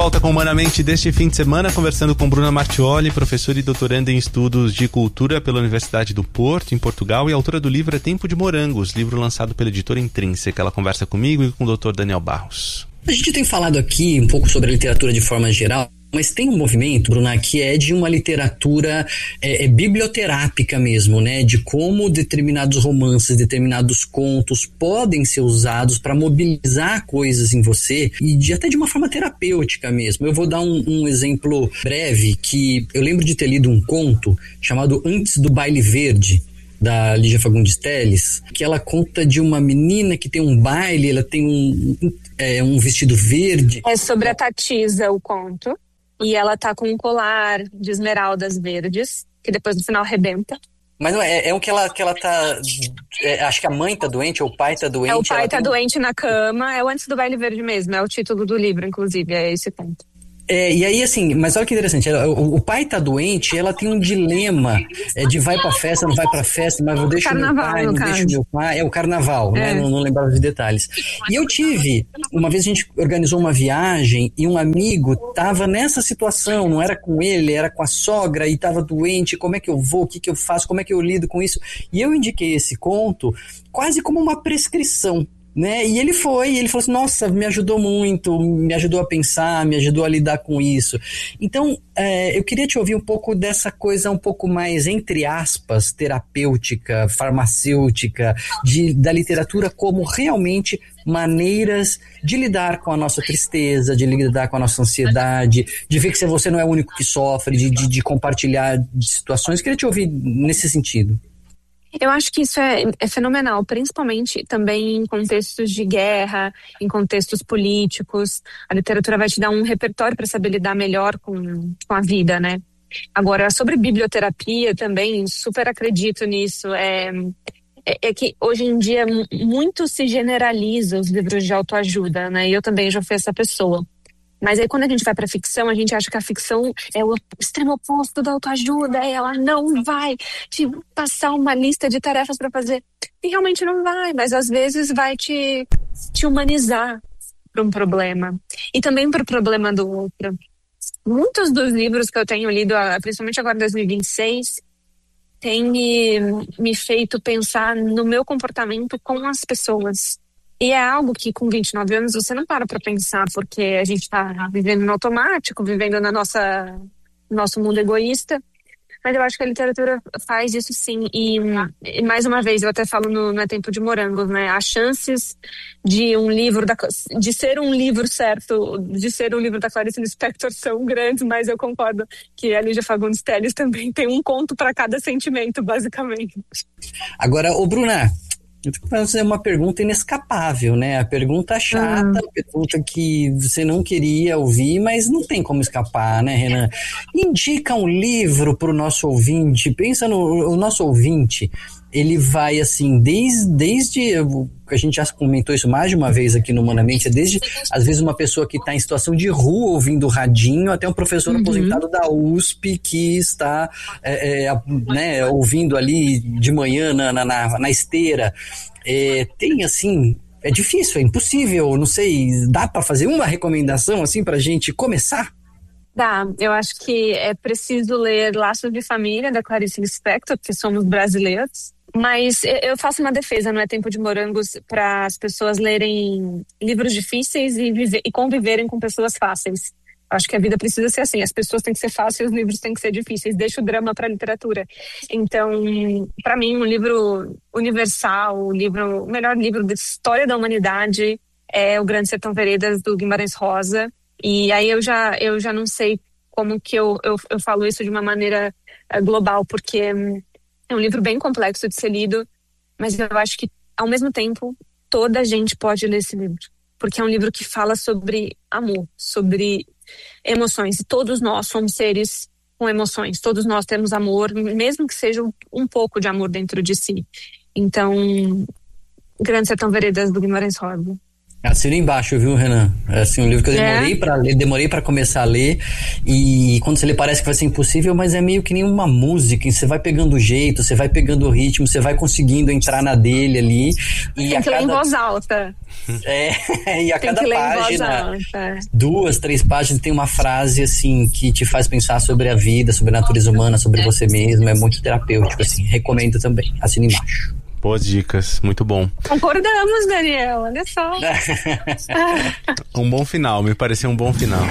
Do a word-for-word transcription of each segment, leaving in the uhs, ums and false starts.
Volta com Humanamente deste fim de semana, conversando com Bruna Martioli, professora e doutoranda em estudos de cultura pela Universidade do Porto, em Portugal, e autora do livro É Tempo de Morangos, livro lançado pela editora Intrínseca. Ela conversa comigo e com o doutor Daniel Barros. A gente tem falado aqui um pouco sobre a literatura de forma geral, mas tem um movimento, Bruna, que é de uma literatura é, é biblioterápica mesmo, né? De como determinados romances, determinados contos podem ser usados para mobilizar coisas em você e de, até de uma forma terapêutica mesmo. Eu vou dar um, um exemplo breve, que eu lembro de ter lido um conto chamado Antes do Baile Verde, da Lígia Fagundes Telles, que ela conta de uma menina que tem um baile, ela tem um, um, é, um vestido verde. É sobre a Tatisa o conto. E ela tá com um colar de esmeraldas verdes, que depois no final arrebenta. Mas não é, é um que ela, que ela tá... É, acho que a mãe tá doente, ou o pai tá doente. É, o pai tá tem... doente na cama, é o Antes do Baile Verde mesmo, é o título do livro, inclusive, é esse conto. É, e aí assim, mas olha que interessante, ela, o, o pai tá doente, ela tem um dilema é, de vai pra festa, não vai pra festa, mas eu deixo carnaval, meu pai, não caso. deixo meu pai, é o carnaval, é. né, não, não lembrava de detalhes. E eu tive, uma vez a gente organizou uma viagem e um amigo tava nessa situação, não era com ele, era com a sogra e tava doente, como é que eu vou, o que que eu faço, como é que eu lido com isso? E eu indiquei esse conto quase como uma prescrição, né? E ele foi, ele falou assim, nossa, me ajudou muito, me ajudou a pensar, me ajudou a lidar com isso. Então, é, eu queria te ouvir um pouco dessa coisa um pouco mais, entre aspas, terapêutica, farmacêutica, de, da literatura como realmente maneiras de lidar com a nossa tristeza, de lidar com a nossa ansiedade, de ver que você não é o único que sofre, de, de, de compartilhar de situações. Eu queria te ouvir nesse sentido. Eu acho que isso é, é fenomenal, principalmente também em contextos de guerra, em contextos políticos. A literatura vai te dar um repertório para saber lidar melhor com, com a vida, né? Agora, sobre biblioterapia também, super acredito nisso. É, é, é que hoje em dia muito se generaliza os livros de autoajuda, né? E eu também já fui essa pessoa. Mas aí quando a gente vai pra ficção, a gente acha que a ficção é o extremo oposto da autoajuda, ela não vai te passar uma lista de tarefas para fazer. E realmente não vai, mas às vezes vai te, te humanizar para um problema. E também para o problema do outro. Muitos dos livros que eu tenho lido, principalmente agora em dois mil e vinte e seis, têm me, me feito pensar no meu comportamento com as pessoas. E é algo que com vinte e nove anos você não para para pensar, porque a gente está vivendo no automático, vivendo na nossa nosso mundo egoísta. Mas eu acho que a literatura faz isso sim. E, e mais uma vez, eu até falo no, no É Tempo de Morangos, né? As chances de um livro, da, de ser um livro certo, de ser um livro da Clarice Lispector são grandes, mas eu concordo que a Lígia Fagundes Telles também tem um conto para cada sentimento, basicamente. Agora, ô Bruna, eu tenho que fazer uma pergunta inescapável, né? A pergunta chata, ah. a pergunta que você não queria ouvir, mas não tem como escapar, né, Renan? Indica um livro para o nosso ouvinte. Pensa no o nosso ouvinte. Ele vai assim, desde, desde a gente já comentou isso mais de uma vez aqui no Humanamente, desde às vezes uma pessoa que está em situação de rua ouvindo radinho, até um professor uhum. aposentado da U S P que está é, é, né, ouvindo ali de manhã na, na, na esteira. É, tem assim, é difícil, é impossível, não sei, dá para fazer uma recomendação assim para a gente começar? Dá, eu acho que é preciso ler Laços de Família, da Clarice Lispector, porque somos brasileiros. Mas eu faço uma defesa, não é Tempo de Morangos, para as pessoas lerem livros difíceis e, viver, e conviverem com pessoas fáceis. Acho que a vida precisa ser assim, as pessoas têm que ser fáceis, os livros têm que ser difíceis. Deixa o drama para a literatura. Então, para mim, um livro universal, um livro, o melhor livro da história da humanidade é O Grande Sertão Veredas, do Guimarães Rosa. E aí eu já, eu já não sei como que eu, eu, eu falo isso de uma maneira uh, global, porque é um livro bem complexo de ser lido, mas eu acho que, ao mesmo tempo, toda a gente pode ler esse livro. Porque é um livro que fala sobre amor, sobre emoções. E todos nós somos seres com emoções. Todos nós temos amor, mesmo que seja um pouco de amor dentro de si. Então, Grande Sertão Veredas, do Guimarães Rosa. Assina embaixo, viu, Renan? É assim, um livro que eu demorei é. para ler, demorei para começar a ler, e quando você lê parece que vai ser impossível, mas é meio que nem uma música, você vai pegando o jeito, você vai pegando o ritmo, você vai conseguindo entrar na dele ali. E Tem a que cada... ler em voz alta. É, e a tem cada que ler página, em voz alta. duas, três páginas, tem uma frase, assim, que te faz pensar sobre a vida, sobre a natureza humana, sobre você mesmo, é muito terapêutico, assim, recomendo também, assina embaixo. Boas dicas, muito bom. Concordamos, Daniel, olha só. Um bom final, me pareceu um bom final.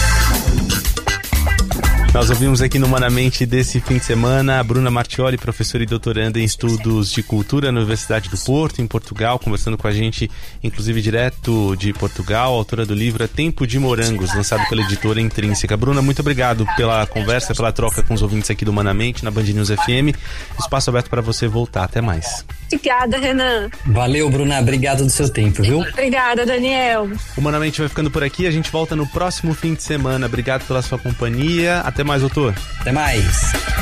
Nós ouvimos aqui no Humanamente desse fim de semana a Bruna Martioli, professora e doutoranda em estudos de cultura na Universidade do Porto, em Portugal, conversando com a gente, inclusive direto de Portugal, autora do livro Tempo de Morangos, lançado pela editora Intrínseca. Bruna, muito obrigado pela conversa, pela troca com os ouvintes aqui do Humanamente, na Band News F M. Espaço aberto para você voltar. Até mais. Obrigada, Renan. Valeu, Bruna. Obrigado do seu tempo, viu? Obrigada, Daniel. O Humanamente vai ficando por aqui. A gente volta no próximo fim de semana. Obrigado pela sua companhia. Até mais, doutor. Até mais.